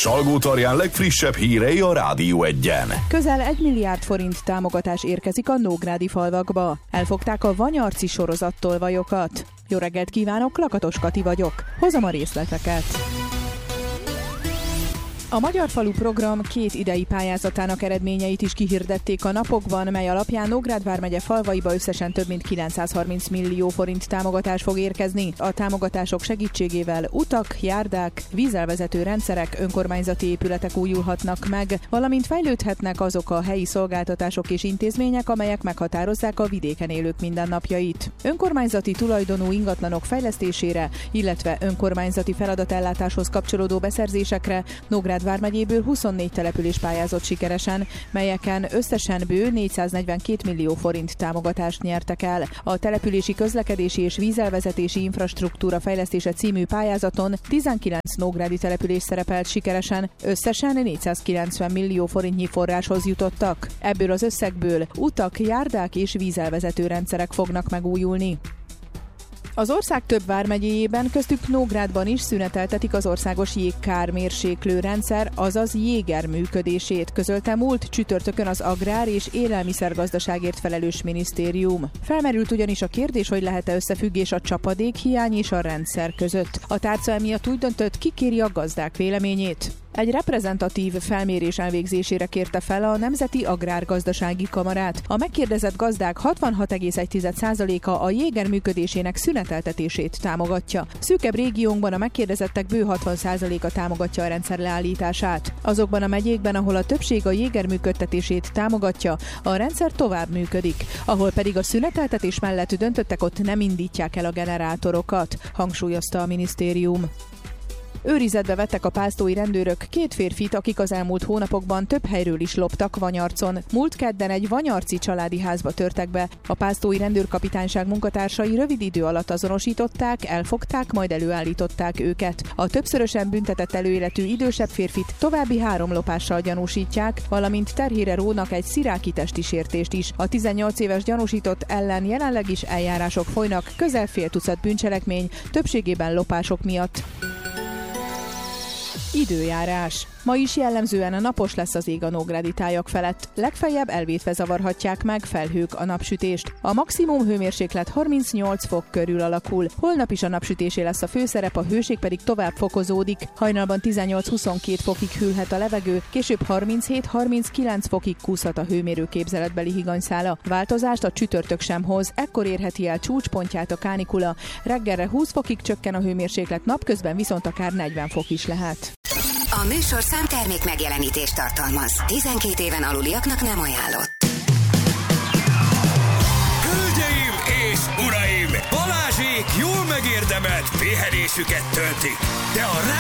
Salgótarján legfrissebb hírei a Rádió Egyen. Közel 1 milliárd forint támogatás érkezik a nógrádi falvakba. Elfogták a Vanyarci sorozattolvajokat. Jó reggelt kívánok, Lakatos Kati vagyok. Hozom a részleteket. A Magyar Falu Program 2 idei pályázatának eredményeit is kihirdették a napokban, mely alapján Nógrád vármegye falvaiba összesen több mint 930 millió forint támogatás fog érkezni. A támogatások segítségével utak, járdák, vízelvezető rendszerek, önkormányzati épületek újulhatnak meg, valamint fejlődhetnek azok a helyi szolgáltatások és intézmények, amelyek meghatározzák a vidéken élők mindennapjait. Önkormányzati tulajdonú ingatlanok fejlesztésére, illetve önkormányzati feladatellátáshoz kapcsolódó beszerzésekre Nógrád vármegyéből 24 település pályázott sikeresen, melyeken összesen bő 442 millió forint támogatást nyertek el. A települési közlekedési és vízelvezetési infrastruktúra fejlesztése című pályázaton 19 nógrádi település szerepelt sikeresen, összesen 490 millió forintnyi forráshoz jutottak. Ebből az összegből utak, járdák és vízelvezető rendszerek fognak megújulni. Az ország több vármegyéjében, köztük Nógrádban is szüneteltetik az országos jégkármérséklő rendszer, azaz jéger működését, közölte múlt csütörtökön az Agrár- és Élelmiszergazdaságért felelős minisztérium. Felmerült ugyanis a kérdés, hogy lehet-e összefüggés a csapadékhiány és a rendszer között. A tárca emiatt úgy döntött, kikéri a gazdák véleményét. Egy reprezentatív felmérés elvégzésére kérte fel a Nemzeti Agrárgazdasági Kamarát. A megkérdezett gazdák 66,1%-a a jéger működésének szüneteltetését támogatja. Szűkebb régiónkban a megkérdezettek bő 60%-a támogatja a rendszer leállítását. Azokban a megyékben, ahol a többség a jéger működtetését támogatja, a rendszer tovább működik. Ahol pedig a szüneteltetés mellett döntöttek, ott nem indítják el a generátorokat, hangsúlyozta a minisztérium. Őrizetbe vettek a pásztói rendőrök 2 férfit, akik az elmúlt hónapokban több helyről is loptak Vanyarcon. Múlt kedden egy vanyarci családi házba törtek be. A pásztói rendőrkapitányság munkatársai rövid idő alatt azonosították, elfogták, majd előállították őket. A többszörösen büntetett előéletű idősebb férfit további 3 lopással gyanúsítják, valamint terhére rónak egy sziráki testi sértést is. A 18 éves gyanúsított ellen jelenleg is eljárások folynak, közel fél tucat bűncselekmény, többségében lopások miatt. Időjárás. Ma is jellemzően napos lesz az ég a nógrádi tájak felett. Legfeljebb elvétve zavarhatják meg felhők a napsütést. A maximum hőmérséklet 38 fok körül alakul. Holnap is a napsütésé lesz a főszerep, a hőség pedig tovább fokozódik. Hajnalban 18-22 fokig hűlhet a levegő, később 37-39 fokig kúszhat a hőmérő képzeletbeli higanyszála. Változást a csütörtök sem hoz, ekkor érheti el csúcspontját a kánikula. Reggelre 20 fokig csökken a hőmérséklet, napközben viszont akár 40 fok is lehet. A műsorszám termék megjelenítést tartalmaz. 12 éven aluliaknak nem ajánlott. Hölgyeim és uraim! Balázsék jól megérdemelt pihenésüket töltik, de a